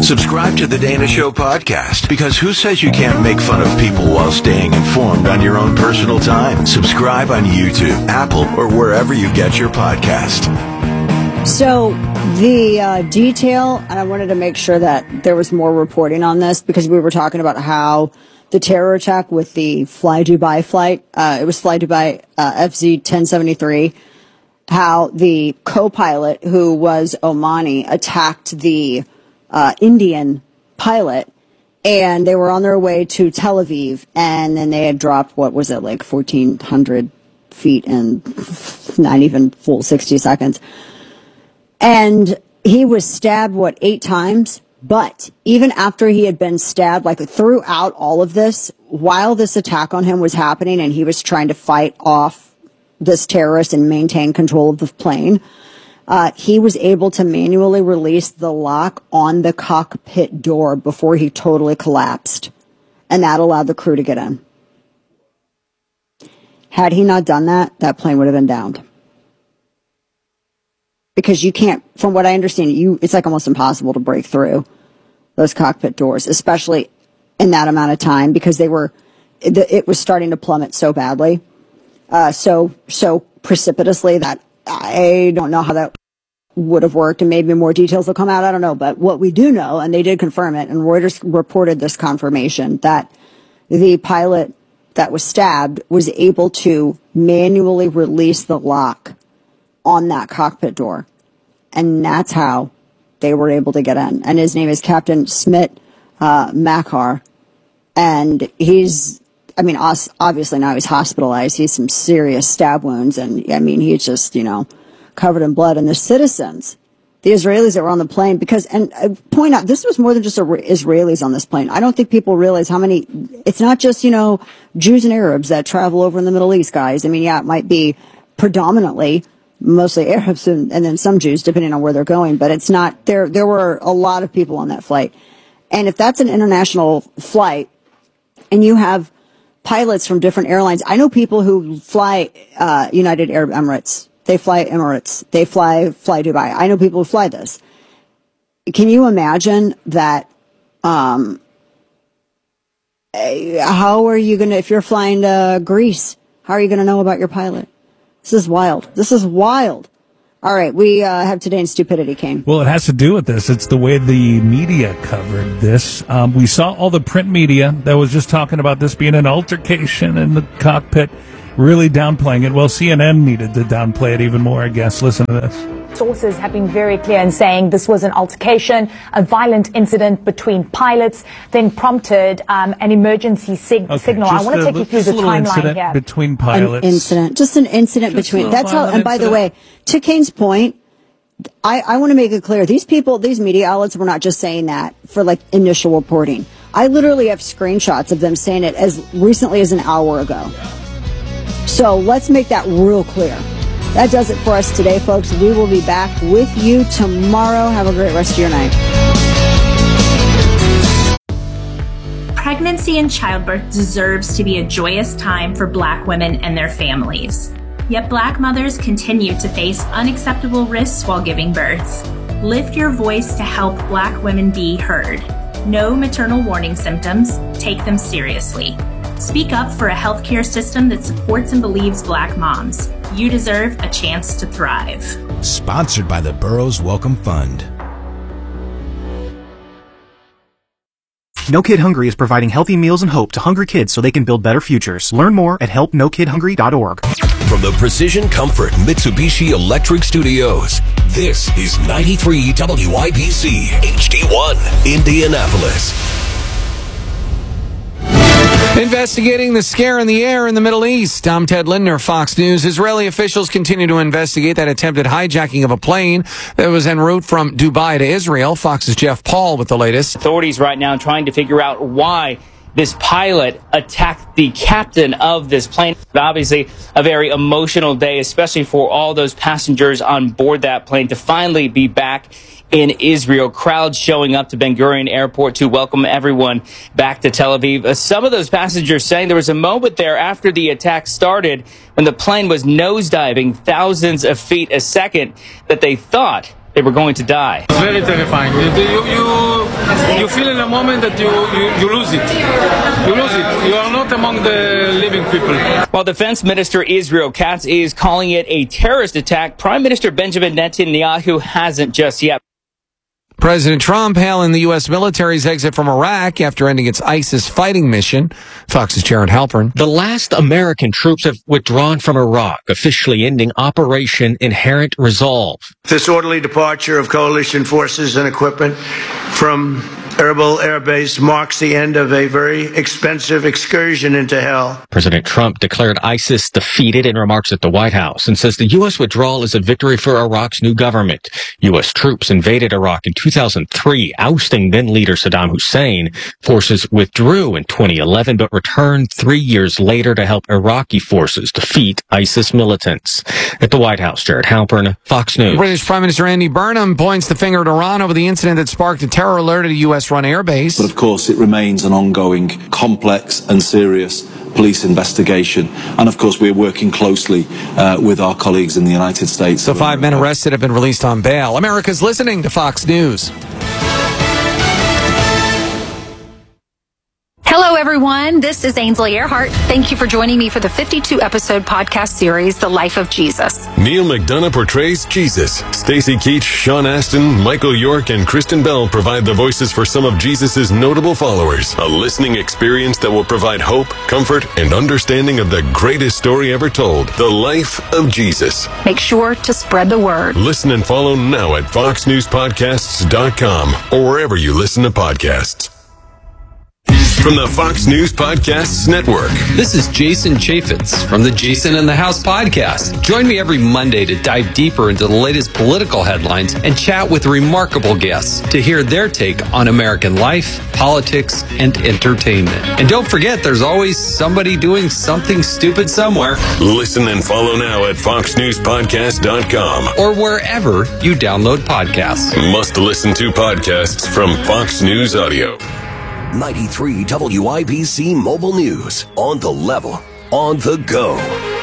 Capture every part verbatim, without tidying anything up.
Subscribe to the Dana Show podcast, because who says you can't make fun of people while staying informed on your own personal time? Subscribe on YouTube, Apple, or wherever you get your podcast. So the uh, detail, and I wanted to make sure that there was more reporting on this, because we were talking about how the terror attack with the Fly Dubai flight, uh, it was Fly Dubai uh, F Z ten seventy-three, how the co-pilot, who was Omani, attacked the uh, Indian pilot, and they were on their way to Tel Aviv, and then they had dropped, what was it, like fourteen hundred feet in not even full sixty seconds. And he was stabbed, what, eight times? But even after he had been stabbed, like throughout all of this, while this attack on him was happening and he was trying to fight off this terrorist and maintain control of the plane, uh, he was able to manually release the lock on the cockpit door before he totally collapsed. And that allowed the crew to get in. Had he not done that, that plane would have been downed. Because you can't, from what I understand, you it's like almost impossible to break through those cockpit doors, especially in that amount of time, because they were, it, it was starting to plummet so badly, uh, so so precipitously that I don't know how that would have worked, and maybe more details will come out. I don't know, but what we do know, and they did confirm it, and Reuters reported this confirmation, that the pilot that was stabbed was able to manually release the lock on that cockpit door. And that's how they were able to get in. And his name is Captain Smit uh, Makhar. And he's, I mean, obviously now he's hospitalized. He has some serious stab wounds. And I mean, he's just, you know, covered in blood. And the citizens, the Israelis that were on the plane, because, and I point out, this was more than just Israelis on this plane. I don't think people realize how many, it's not just, you know, Jews and Arabs that travel over in the Middle East, guys. I mean, yeah, it might be predominantly mostly Arabs and, and then some Jews, depending on where they're going. But it's not, there There were a lot of people on that flight. And if that's an international flight and you have pilots from different airlines, I know people who fly uh, United Arab Emirates. They fly Emirates. They fly Fly Dubai. I know people who fly this. Can you imagine that? Um, how are you going to, if you're flying to Greece, how are you going to know about your pilot? This is wild. This is wild. All right, we uh, have Today in Stupidity, Kane. Well, it has to do with this. It's the way the media covered this. Um, we saw all the print media that was just talking about this being an altercation in the cockpit, really downplaying it. Well, C N N needed to downplay it even more, I guess. Listen to this. Sources have been very clear in saying this was an altercation, a violent incident between pilots, then prompted um, an emergency sig- okay, signal. I want to take you through the timeline here. Between pilots. An incident, just an incident just between. That's how. And by incident. the way, to Kane's point, I, I want to make it clear: these people, these media outlets, were not just saying that for like initial reporting. I literally have screenshots of them saying it as recently as an hour ago. So let's make that real clear. That does it for us today, folks. We will be back with you tomorrow. Have a great rest of your night. Pregnancy and childbirth deserves to be a joyous time for Black women and their families. Yet Black mothers continue to face unacceptable risks while giving birth. Lift your voice to help Black women be heard. Know maternal warning symptoms. Take them seriously. Speak up for a healthcare system that supports and believes Black moms. You deserve a chance to thrive. Sponsored by the Burroughs Welcome Fund. No Kid Hungry is providing healthy meals and hope to hungry kids so they can build better futures. Learn more at help no kid hungry dot org. From the Precision Comfort Mitsubishi Electric Studios, this is ninety-three W I B C H D one, Indianapolis. Investigating the scare in the air in the Middle East. I'm Ted Lindner, Fox News. Israeli officials continue to investigate that attempted hijacking of a plane that was en route from Dubai to Israel. Fox's Jeff Paul with the latest. Authorities right now trying to figure out why this pilot attacked the captain of this plane. Obviously, a very emotional day, especially for all those passengers on board that plane to finally be back in Israel. Crowds showing up to Ben Gurion Airport to welcome everyone back to Tel Aviv. Uh, some of those passengers saying there was a moment there after the attack started when the plane was nosediving thousands of feet a second that they thought they were going to die. It's very terrifying. You, you, you feel in a moment that you, you, you lose it. You lose it. You are not among the living people. While Defense Minister Israel Katz is calling it a terrorist attack, Prime Minister Benjamin Netanyahu hasn't just yet. President Trump hailing the U S military's exit from Iraq after ending its ISIS fighting mission. Fox's Jared Halpern. The last American troops have withdrawn from Iraq, officially ending Operation Inherent Resolve. This orderly departure of coalition forces and equipment from Erbil Air Base marks the end of a very expensive excursion into hell. President Trump declared ISIS defeated in remarks at the White House and says the U S withdrawal is a victory for Iraq's new government. U S troops invaded Iraq in two thousand three, ousting then-leader Saddam Hussein. Forces withdrew in twenty eleven, but returned three years later to help Iraqi forces defeat ISIS militants. At the White House, Jared Halpern, Fox News. British Prime Minister Andy Burnham points the finger at Iran over the incident that sparked a terror alert at a U S run airbase. But of course, it remains an ongoing, complex and serious police investigation. And of course, we're working closely uh, with our colleagues in the United States. The five men arrested have been released on bail. America's listening to Fox News. Hello, everyone. This is Ainsley Earhart. Thank you for joining me for the fifty-two episode podcast series, The Life of Jesus. Neil McDonough portrays Jesus. Stacey Keach, Sean Astin, Michael York, and Kristen Bell provide the voices for some of Jesus' notable followers. A listening experience that will provide hope, comfort, and understanding of the greatest story ever told, The Life of Jesus. Make sure to spread the word. Listen and follow now at fox news podcasts dot com or wherever you listen to podcasts. From the Fox News Podcasts Network. This is Jason Chaffetz from the Jason in the House podcast. Join me every Monday to dive deeper into the latest political headlines and chat with remarkable guests to hear their take on American life, politics, and entertainment. And don't forget, there's always somebody doing something stupid somewhere. Listen and follow now at fox news podcast dot com or wherever you download podcasts. Must listen to podcasts from Fox News Audio. ninety-three W I B C Mobile News. On the level, on the go.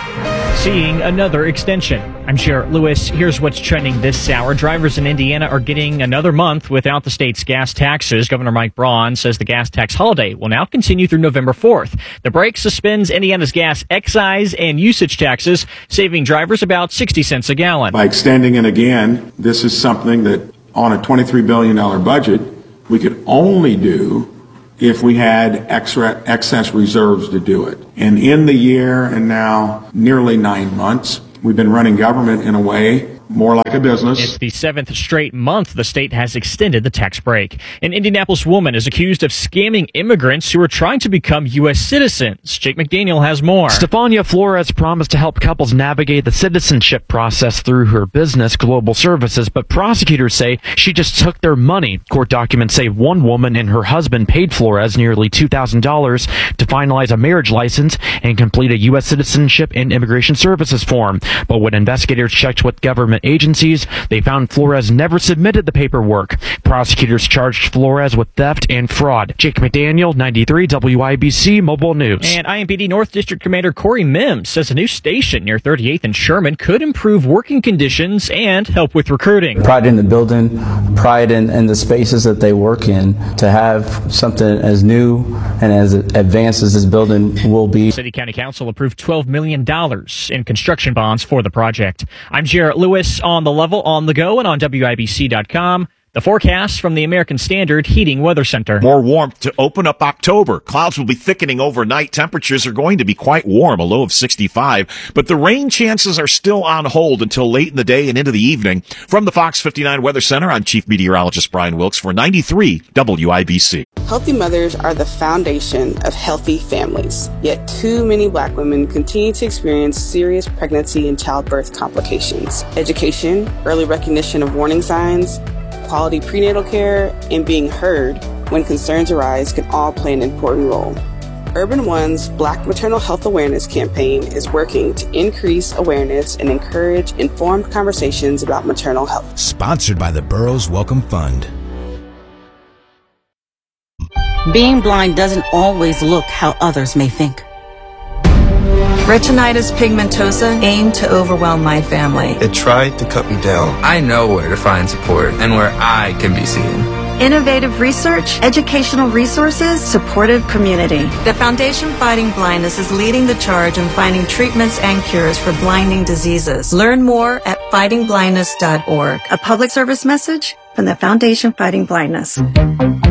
Seeing another extension. I'm Jarrett Lewis. Here's what's trending this hour. Drivers in Indiana are getting another month without the state's gas taxes. Governor Mike Braun says the gas tax holiday will now continue through November fourth. The break suspends Indiana's gas excise and usage taxes, saving drivers about sixty cents a gallon. By extending it again, this is something that on a twenty-three billion dollars budget, we could only do if we had extra excess reserves to do it. And in the year and now nearly nine months, we've been running government in a way more like a business. It's the seventh straight month the state has extended the tax break. An Indianapolis woman is accused of scamming immigrants who are trying to become U S citizens. Jake McDaniel has more. Stefania Flores promised to help couples navigate the citizenship process through her business, Global Services, but prosecutors say she just took their money. Court documents say one woman and her husband paid Flores nearly two thousand dollars to finalize a marriage license and complete a U S citizenship and immigration services form. But when investigators checked with government agencies, they found Flores never submitted the paperwork. Prosecutors charged Flores with theft and fraud. Jake McDaniel, ninety-three W I B C Mobile News. And I M P D North District Commander Corey Mims says a new station near thirty-eighth and Sherman could improve working conditions and help with recruiting. Pride in the building, pride in, in the spaces that they work in. To have something as new and as advanced as this building will be. City County Council approved twelve million dollars in construction bonds for the project. I'm Jarrett Lewis. On the level, on the go, and on W I B C dot com. The forecast from the American Standard Heating Weather Center. More warmth to open up October. Clouds will be thickening overnight. Temperatures are going to be quite warm, a low of sixty-five. But the rain chances are still on hold until late in the day and into the evening. From the Fox fifty-nine Weather Center, I'm Chief Meteorologist Brian Wilkes for ninety-three W I B C. Healthy mothers are the foundation of healthy families. Yet too many Black women continue to experience serious pregnancy and childbirth complications. Education, early recognition of warning signs, quality prenatal care, and being heard when concerns arise can all play an important role. Urban One's Black Maternal Health Awareness campaign is working to increase awareness and encourage informed conversations about maternal health. Sponsored by the Burroughs Welcome Fund. Being blind doesn't always look how others may think. Retinitis pigmentosa aimed to overwhelm my family. It tried to cut me down. I know where to find support and where I can be seen. Innovative research, educational resources, supportive community. The Foundation Fighting Blindness is leading the charge in finding treatments and cures for blinding diseases. Learn more at fighting blindness dot org. A public service message from the Foundation Fighting Blindness.